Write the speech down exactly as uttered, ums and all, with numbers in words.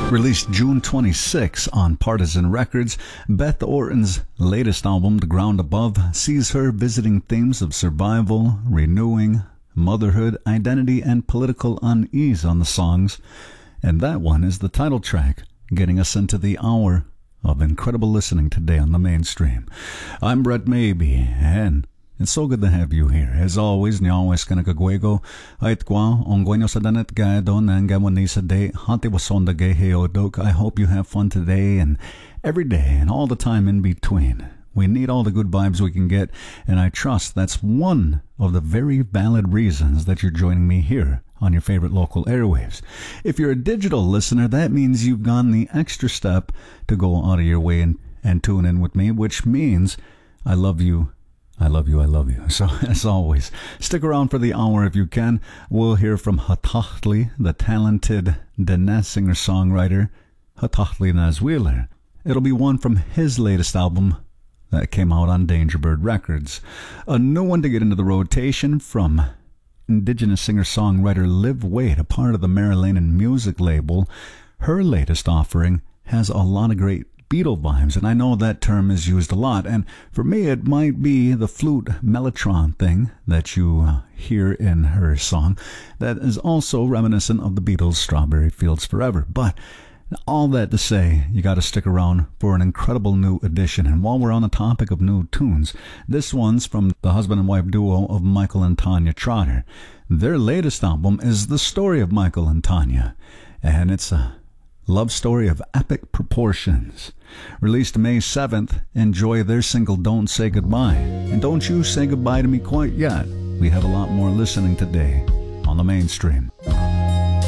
Released June twenty-sixth on Partisan Records, Beth Orton's latest album, The Ground Above, sees her visiting themes of survival, renewing, motherhood, identity, and political unease on the songs. And that one is the title track, getting us into the hour of incredible listening today on the mainstream. I'm Brett Maybe, and it's so good to have you here. As always, Nyawes Kanakagwego, Aitkwa, Ongwenyo Sadanet Gado, Nangawanisa Day, Hanti Wasonda Geheodok. I hope you have fun today and every day and all the time in between. We need all the good vibes we can get, and I trust that's one of the very valid reasons that you're joining me here on your favorite local airwaves. If you're a digital listener, that means you've gone the extra step to go out of your way and, and tune in with me, which means I love you. I love you, I love you. So, as always, stick around for the hour if you can. We'll hear from Hatahtli, the talented Dana singer-songwriter, Hatahtli Nazwiller. It'll be one from his latest album that came out on Dangerbird Records. A new one to get into the rotation from Indigenous singer-songwriter Liv Wade, a part of the Marilenan music label. Her latest offering has a lot of great Beatle vibes, and I know that term is used a lot, and for me it might be the flute mellotron thing that you uh, hear in her song that is also reminiscent of the Beatles' Strawberry Fields Forever. But all that to say, you got to stick around for an incredible new edition. And while we're on the topic of new tunes, this one's from the husband and wife duo of Michael and Tanya Trotter. Their latest album is The Story of Michael and Tanya, and it's a love story of epic proportions. Released May seventh, enjoy their single Don't Say Goodbye. And don't you say goodbye to me quite yet. We have a lot more listening today on the mainstream.